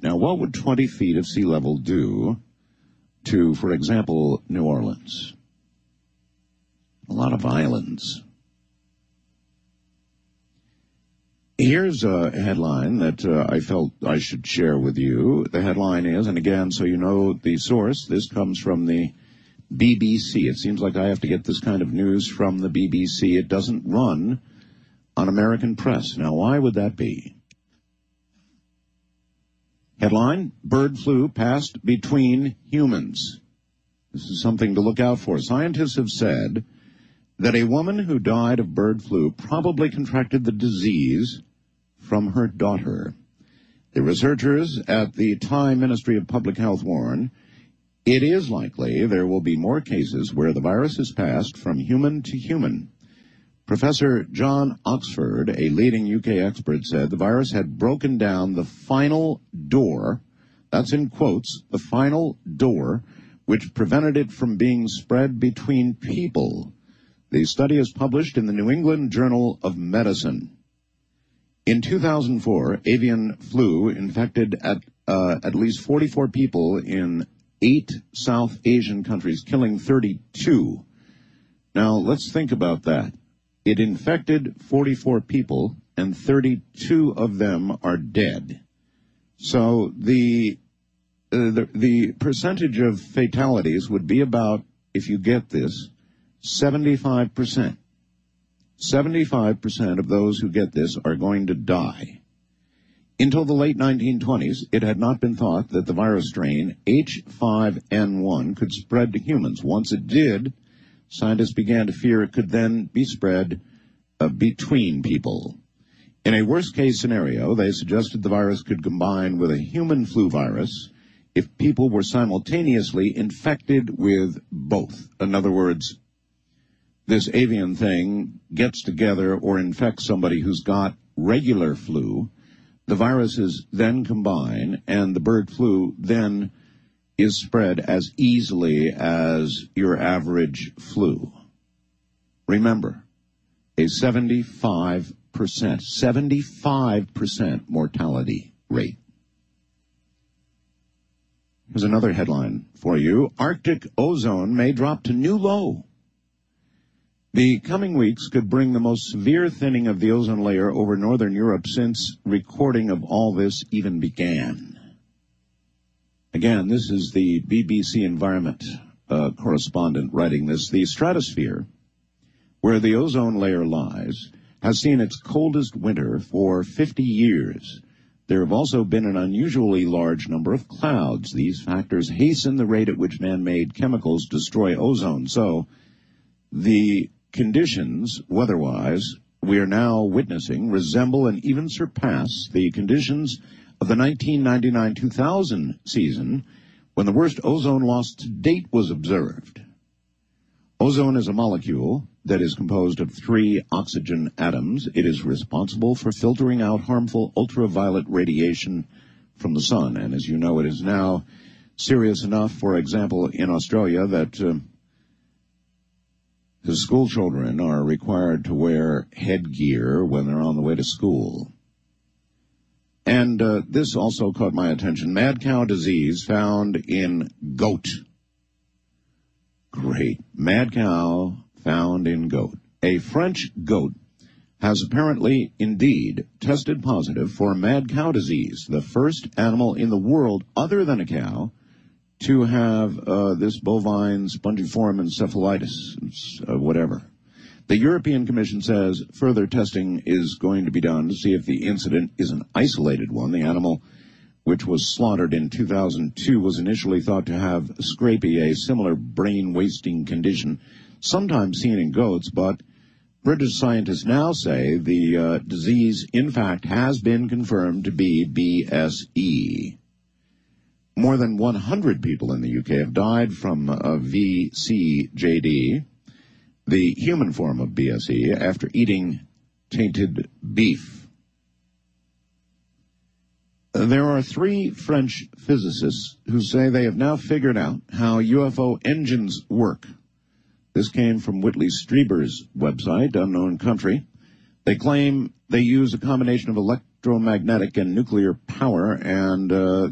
Now, what would 20 feet of sea level do to, for example, New Orleans? A lot of islands. Here's a headline that I felt I should share with you. The headline is, and again, so you know the source, this comes from the BBC. It seems like I have to get this kind of news from the BBC. It doesn't run on American press. Now, why would that be? Headline, bird flu passed between humans. This is something to look out for. Scientists have said that a woman who died of bird flu probably contracted the disease from her daughter. The researchers at the Thai Ministry of Public Health warn it is likely there will be more cases where the virus is passed from human to human. Professor John Oxford, a leading UK expert, said the virus had broken down the final door, that's in quotes, the final door, which prevented it from being spread between people. The study is published in the New England Journal of Medicine. In 2004, avian flu infected at least 44 people in 8 South Asian countries, killing 32. Now, let's think about that. It infected 44 people, and 32 of them are dead. So the percentage of fatalities would be about, if you get this, 75%. 75% of those who get this are going to die. Until the late 1920s, it had not been thought that the virus strain H5N1 could spread to humans. Once it did, scientists began to fear it could then be spread between people. In a worst-case scenario, they suggested the virus could combine with a human flu virus if people were simultaneously infected with both. In other words, this avian thing gets together or infects somebody who's got regular flu. The viruses then combine, and the bird flu then is spread as easily as your average flu. Remember, a 75% mortality rate. Here's another headline for you. Arctic ozone may drop to new low. The coming weeks could bring the most severe thinning of the ozone layer over northern Europe since recording of all this even began. Again, this is the BBC Environment correspondent writing this. The stratosphere, where the ozone layer lies, has seen its coldest winter for 50 years. There have also been an unusually large number of clouds. These factors hasten the rate at which man-made chemicals destroy ozone. So the conditions, weather-wise, we are now witnessing resemble and even surpass the conditions of the 1999-2000 season, when the worst ozone loss to date was observed. Ozone is a molecule that is composed of 3 oxygen atoms. It is responsible for filtering out harmful ultraviolet radiation from the sun. And as you know, it is now serious enough, for example, in Australia, that the school children are required to wear headgear when they're on the way to school. And this also caught my attention. Mad cow disease found in goat. Great. Mad cow found in goat. A French goat has apparently indeed tested positive for mad cow disease, the first animal in the world other than a cow to have this bovine spongiform encephalitis, whatever. The European Commission says further testing is going to be done to see if the incident is an isolated one. The animal, which was slaughtered in 2002, was initially thought to have scrapie, a similar brain-wasting condition sometimes seen in goats, but British scientists now say the disease, in fact, has been confirmed to be BSE. More than 100 people in the UK have died from VCJD, the human form of BSE, after eating tainted beef. There are 3 French physicists who say they have now figured out how UFO engines work. This came from Whitley Strieber's website, Unknown Country. They claim they use a combination of electromagnetic and nuclear power, and